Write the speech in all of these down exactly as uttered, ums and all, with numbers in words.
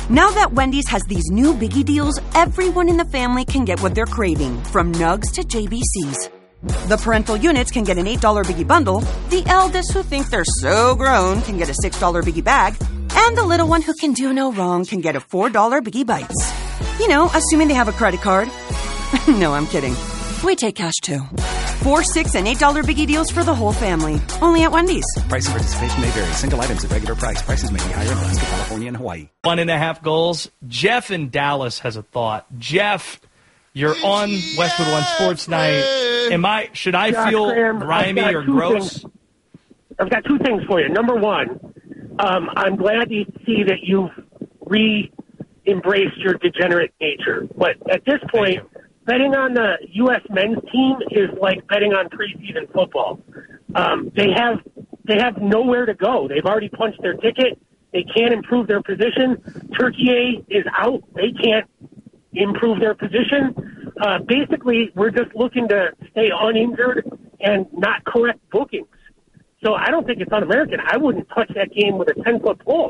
Now that Wendy's has these new biggie deals, everyone in the family can get what they're craving, from nugs to J B Cs. The parental units can get an eight dollar biggie bundle, the eldest who think they're so grown can get a six dollar biggie bag, and the little one who can do no wrong can get a four dollar biggie bites. You know, assuming they have a credit card. No, I'm kidding. We take cash too. Four, six, and eight dollar biggie deals for the whole family. Only at Wendy's. Price and participation may vary. Single items at regular price. Prices may be higher in Alaska, California, and Hawaii. One and a half goals. Jeff in Dallas has a thought. Jeff, you're on Westwood One Sports Night. Am I? Should I Josh feel Graham, grimy or two gross? Things. I've got two things for you. Number one, um, I'm glad to see that you've re-embraced your degenerate nature. But at this point, betting on the U S men's team is like betting on preseason football. Um, they have they have nowhere to go. They've already punched their ticket. They can't improve their position. Turkey is out. They can't improve their position. Uh, basically, we're just looking to stay uninjured and not correct bookings. So I don't think it's un-American. I wouldn't touch that game with a ten-foot pole.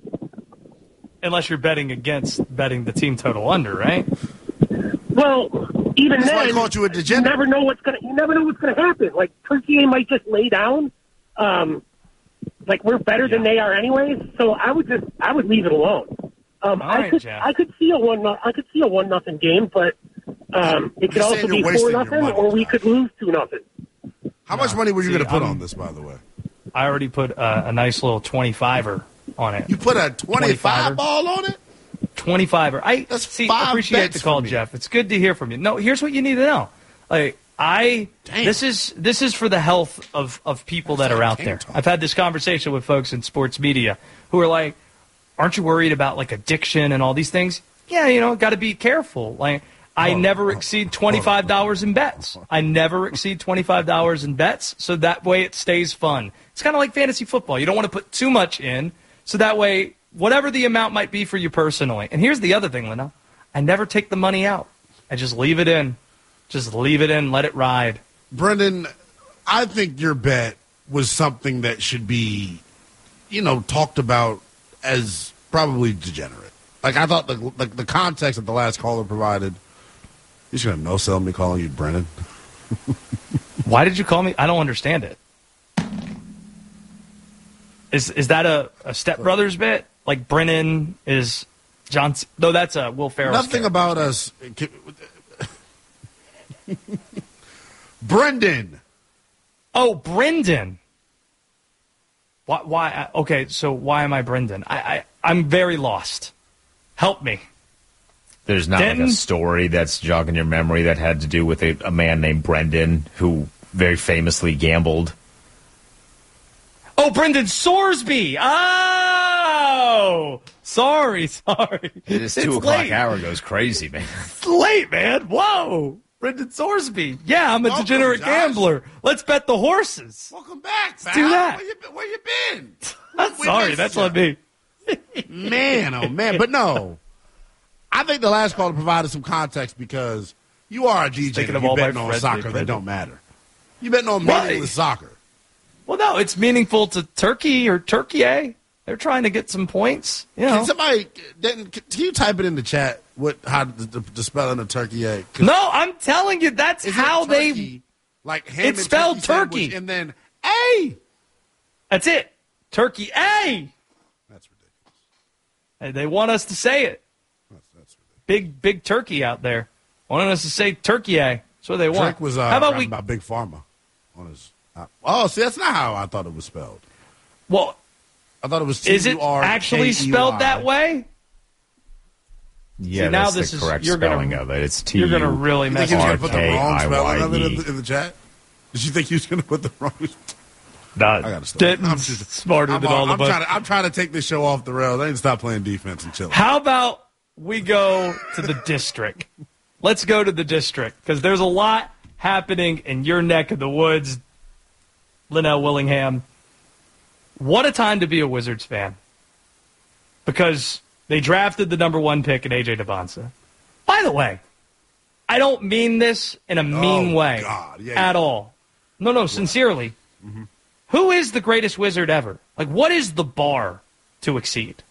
Unless you're betting against betting the team total under, right? Well, even That's then, why I called you a you degenerate. never know what's gonna. You never know what's gonna happen. Like Turkey might just lay down. Um, like we're better than they are anyways. So I would just I would leave it alone. Um, All I right, could Jeff. I could see a one I could see a one nothing game, but um, it could You're also saying be you're four wasting your nothing, money, or we Josh. could lose two nothing. How much money were you See, going to put I'm- on this, by the way? I already put uh, a nice little twenty-fiver on it. You put a twenty-five ball on it? twenty-fiver. I That's see. five Appreciate bets the call, for me. Jeff. It's good to hear from you. No, here's what you need to know. Like I, Damn. this is this is for the health of of people that That's are like out King there. Talk. I've had this conversation with folks in sports media who are like, "Aren't you worried about like addiction and all these things?" Yeah, you know, got to be careful. Like I Hold on, never hold on, exceed twenty-five dollars in bets. I never exceed twenty-five dollars in bets, so that way it stays fun. It's kind of like fantasy football. You don't want to put too much in, so that way whatever the amount might be for you personally. And here's the other thing, Linda. I never take the money out. I just leave it in. Just leave it in, let it ride. Brendan, I think your bet was something that should be, you know, talked about as probably degenerate. Like, I thought the, the, the context that the last caller provided, he's going to no-sell me calling you Brendan. Why did you call me? I don't understand it. Is is that a, a Step Brothers bit? Like Brennan is John? C- no, that's a Will Ferrell. Nothing about us. Brendan. Oh, Brendan. Why? Why? Okay, so why am I Brendan? I, I I'm very lost. Help me. There's not Denton? like a story that's jogging your memory that had to do with a, a man named Brendan who very famously gambled. Oh, Brendan Sorsby. Oh, sorry, sorry. This It's two o'clock late. hour goes crazy, man. It's late, man. Whoa. Brendan Sorsby. Yeah, I'm a Welcome, degenerate Josh. gambler. Let's bet the horses. Welcome back, pal. do that. Where you, been- where you been? I'm We sorry, missed that's ya. on me. Man, oh, man. But no, I think the last caller provided some context because you are a D J thinking and of you all my betting on friends soccer named that Brendan. don't matter. You betting on Why? meaningless soccer. Well, no, it's meaningful to Turkey or Turkey, eh? They're trying to get some points. You know. Can somebody, Denton, can you type it in the chat what how the, the, the spelling of turkey egg? 'Cause No, I'm telling you, that's is it how they. turkey, like ham It's and spelled sandwich, turkey. and then A. That's it. Turkey, eh? That's ridiculous. And they want us to say it. That's, that's ridiculous. Big, big turkey out there. Wanting us to say turkey, eh? That's what they want. Drake was uh, how about rapping we? about Big Pharma on his. Uh, oh, see, that's not how I thought it was spelled. Well, I thought it was is it T U R K E Y. actually spelled that way? Yeah, See, now that's this the is- correct you're gonna- spelling of it. It's T You're U gonna really You think mess he was up. going to put the wrong spelling of it in R K I Y E. the, in the chat? Did you think he was going to put the wrong? Not I got to stop. Denton's I'm just smarter I'm, than all I'm of us. trying to, I'm trying to take this show off the rails. I need to stop playing defense and chill. How about we go to the district? Let's go to the district because there's a lot happening in your neck of the woods, Linnell Willingham. What a time to be a Wizards fan because they drafted the number one pick in A J Devonsa. By the way, I don't mean this in a mean Oh, way God. Yeah, at yeah. all. No, no, sincerely. Who is the greatest Wizard ever? Like, what is the bar to exceed?